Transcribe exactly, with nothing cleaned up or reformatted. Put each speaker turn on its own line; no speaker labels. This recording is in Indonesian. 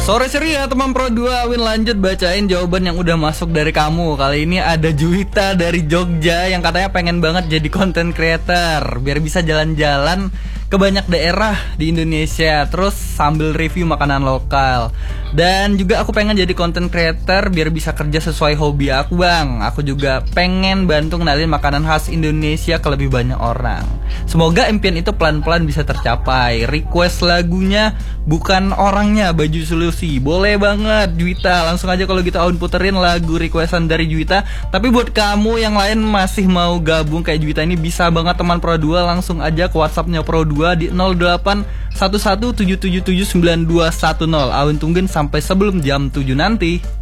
Sore ceria teman Pro dua. Win lanjut bacain jawaban yang udah masuk dari kamu. Kali ini ada Juwita dari Jogja yang katanya pengen banget jadi content creator biar bisa jalan-jalan ke banyak daerah di Indonesia, terus sambil review makanan lokal. Dan juga aku pengen jadi content creator biar bisa kerja sesuai hobi aku, Bang. Aku juga pengen bantu kenalin makanan khas Indonesia ke lebih banyak orang. Semoga impian itu pelan-pelan bisa tercapai. Request lagunya bukan orangnya, Baju Solusi. Boleh banget Juwita, langsung aja kalau gitu Aun puterin lagu requestan dari Juwita. Tapi buat kamu yang lain masih mau gabung kayak Juwita ini, bisa banget teman Pro dua langsung aja ke WhatsAppnya Pro dua di nol delapan satu satu tujuh tujuh tujuh sembilan dua satu nol. Aun tungguin sampai sebelum jam tujuh nanti.